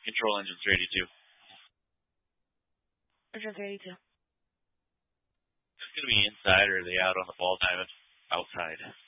Control engines 382. Engine 382. It's going to be inside or are they out on the ball diamond? Outside.